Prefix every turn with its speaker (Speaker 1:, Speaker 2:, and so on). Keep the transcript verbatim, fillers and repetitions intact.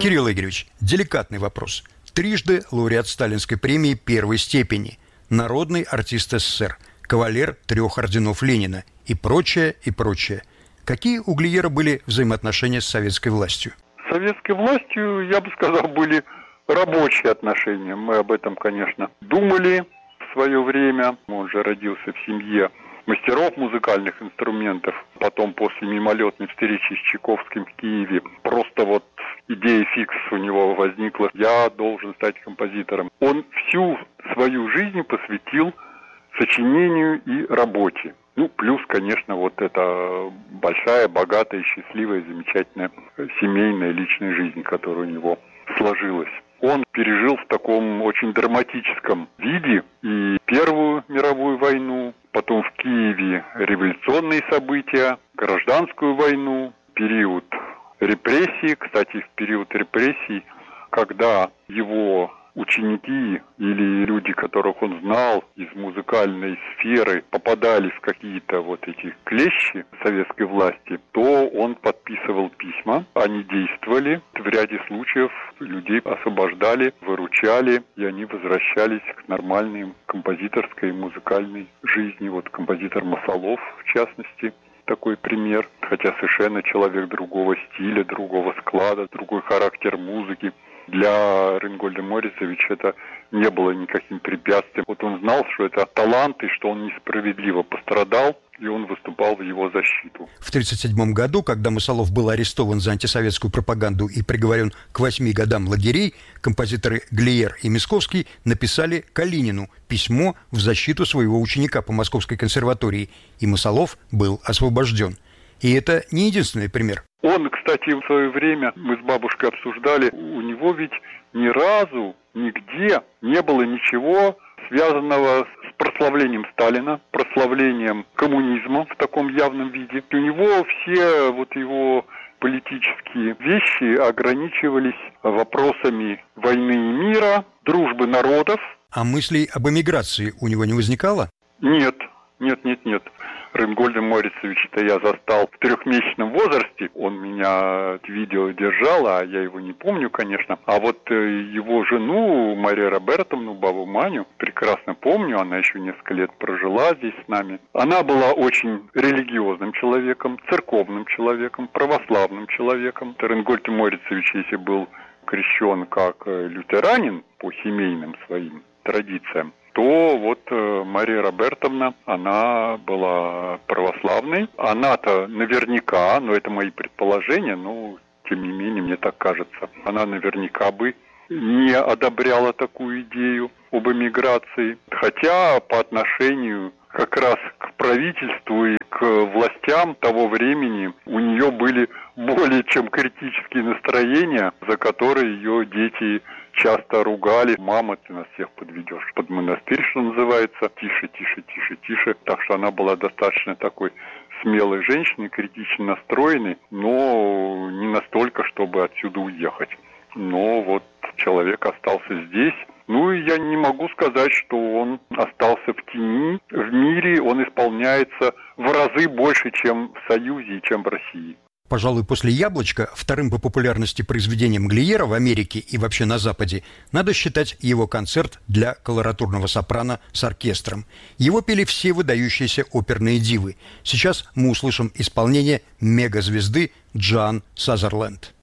Speaker 1: Кирилл Игоревич, деликатный вопрос. Трижды лауреат Сталинской премии первой степени, народный артист СССР, кавалер трех орденов Ленина и прочее, и прочее. Какие у Глиера были взаимоотношения с советской властью?
Speaker 2: С советской властью, я бы сказал, были рабочие отношения. Мы об этом, конечно, думали в свое время. Он же родился в семье мастеров музыкальных инструментов. Потом, после мимолетной встречи с Чайковским в Киеве, просто вот идея фикс у него возникла: я должен стать композитором. Он всю свою жизнь посвятил сочинению и работе. Ну, плюс, конечно, вот эта большая, богатая, счастливая, замечательная семейная, личная жизнь, которая у него сложилась. Он пережил в таком очень драматическом виде и Первую мировую войну, потом в Киеве революционные события, гражданскую войну, период репрессий. Кстати, в период репрессий, когда его ученики или люди, которых он знал из музыкальной сферы, попадали в какие-то вот эти клещи советской власти, то он подписывал письма, они действовали. В ряде случаев людей освобождали, выручали, и они возвращались к нормальной композиторской и музыкальной жизни. Вот композитор Масолов, в частности, такой пример, хотя совершенно человек другого стиля, другого склада, другой характер музыки. Для Рейнгольда Морицовича это не было никаким препятствием. Вот он знал, что это талант, и что он несправедливо пострадал, и он выступал в его защиту.
Speaker 1: В тысяча девятьсот тридцать седьмом году, когда Масолов был арестован за антисоветскую пропаганду и приговорен к восьми годам лагерей, композиторы Глиер и Мясковский написали Калинину письмо в защиту своего ученика по Московской консерватории, и Масолов был освобожден. И это не единственный пример.
Speaker 2: Он, кстати, в свое время, мы с бабушкой обсуждали, у него ведь ни разу, нигде не было ничего связанного с прославлением Сталина, прославлением коммунизма в таком явном виде. У него все вот его политические вещи ограничивались вопросами войны и мира, дружбы народов.
Speaker 1: А мыслей об эмиграции у него не возникало?
Speaker 2: Нет, нет, нет, нет. Рейнгольда Морицовича-то я застал в трехмесячном возрасте. Он меня видео держал, а я его не помню, конечно. А вот его жену, Марию Робертовну, бабу Маню, прекрасно помню. Она еще несколько лет прожила здесь с нами. Она была очень религиозным человеком, церковным человеком, православным человеком. Рейнгольд Морицович, если был крещен как лютеранин по семейным своим традициям, то вот Мария Робертовна, она была православной. Она-то наверняка, но это мои предположения, но тем не менее мне так кажется, она наверняка бы не одобряла такую идею об эмиграции. Хотя по отношению как раз к правительству и к властям того времени у нее были более чем критические настроения, за которые ее дети часто ругали: мама, ты нас всех подведешь под монастырь, что называется, тише, тише, тише, тише. Так что она была достаточно такой смелой женщиной, критично настроенной, но не настолько, чтобы отсюда уехать. Но вот человек остался здесь. Ну и я не могу сказать, что он остался в тени. В мире он исполняется в разы больше, чем в Союзе и чем в России.
Speaker 1: Пожалуй, после «Яблочка» вторым по популярности произведением Глиера в Америке и вообще на Западе надо считать его концерт для колоратурного сопрано с оркестром. Его пели все выдающиеся оперные дивы. Сейчас мы услышим исполнение мегазвезды Джоан Сазерленд.